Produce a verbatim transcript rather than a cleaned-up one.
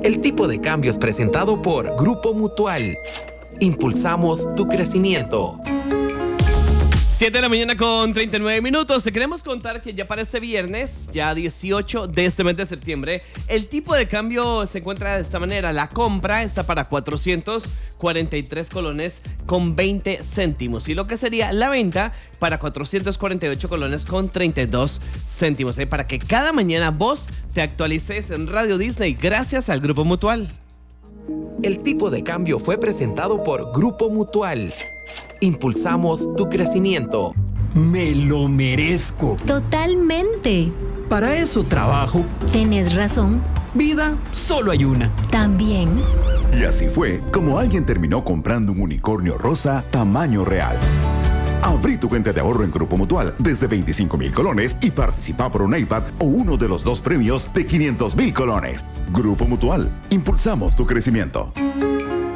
El tipo de cambio es presentado por Grupo Mutual. Impulsamos tu crecimiento. siete de la mañana con treinta y nueve minutos. Te queremos contar que ya para este viernes, ya dieciocho de este mes de septiembre, el tipo de cambio se encuentra de esta manera. La compra está para cuatrocientos cuarenta y tres colones con veinte céntimos. Y lo que sería la venta para cuatrocientos cuarenta y ocho colones con treinta y dos céntimos. ¿eh? Para que cada mañana vos te actualices en Radio Disney gracias al Grupo Mutual. El tipo de cambio fue presentado por Grupo Mutual. Impulsamos tu crecimiento. Me lo merezco. Totalmente. Para eso trabajo. Tienes razón. Vida, solo hay una. También. Y así fue como alguien terminó comprando un unicornio rosa tamaño real. Abrí tu cuenta de ahorro en Grupo Mutual desde veinticinco mil colones y participa por un iPad o uno de los dos premios de quinientos mil colones. Grupo Mutual, impulsamos tu crecimiento.